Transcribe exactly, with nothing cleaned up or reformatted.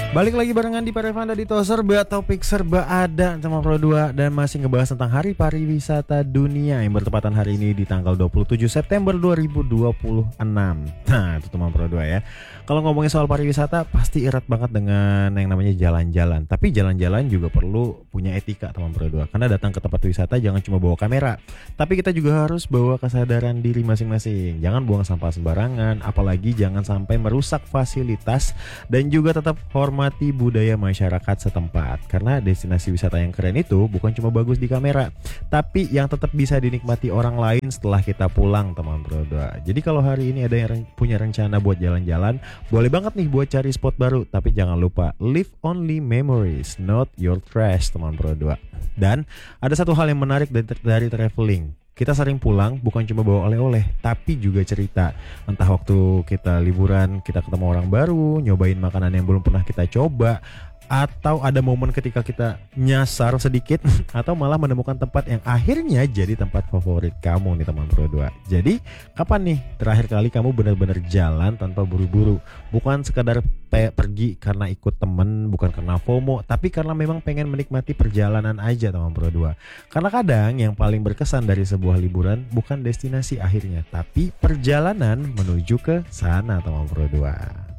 Balik lagi barengan di Parevanda di Serba Topik Serba Ada sama Pro dua dan masih ngebahas tentang Hari Pariwisata Dunia yang bertepatan hari ini di tanggal dua puluh tujuh September dua ribu dua puluh enam. Nah, itu teman Pro dua ya. Kalau ngomongin soal pariwisata pasti erat banget dengan yang namanya jalan-jalan. Tapi jalan-jalan juga perlu punya etika teman Pro dua. Karena datang ke tempat wisata jangan cuma bawa kamera, tapi kita juga harus bawa kesadaran diri masing-masing. Jangan buang sampah sembarangan, apalagi jangan sampai merusak fasilitas dan juga tetap hormati budaya masyarakat setempat. Karena destinasi wisata yang keren itu bukan cuma bagus di kamera, tapi yang tetap bisa dinikmati orang lain setelah kita pulang teman Pro dua. Jadi kalau hari ini ada yang ren- punya rencana buat jalan-jalan, boleh banget nih buat cari spot baru. Tapi jangan lupa live only memories, not your trash teman Pro dua. Dan ada satu hal yang menarik dari, dari traveling. Kita sering pulang bukan cuma bawa oleh-oleh, tapi juga cerita. Entah waktu kita liburan, kita ketemu orang baru, nyobain makanan yang belum pernah kita coba, atau ada momen ketika kita nyasar sedikit, atau malah menemukan tempat yang akhirnya jadi tempat favorit kamu nih teman Pro dua. Jadi kapan nih terakhir kali kamu benar-benar jalan tanpa buru-buru? Bukan sekadar pe- pergi karena ikut temen, bukan karena FOMO, tapi karena memang pengen menikmati perjalanan aja teman Pro dua. Karena kadang yang paling berkesan dari sebuah liburan bukan destinasi akhirnya, tapi perjalanan menuju ke sana teman Pro dua.